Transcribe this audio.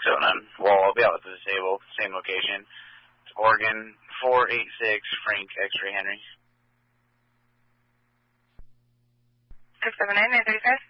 609. Well, I'll be out at the disabled, same location. It's Oregon 486 Frank X-Ray Henry. 679 935.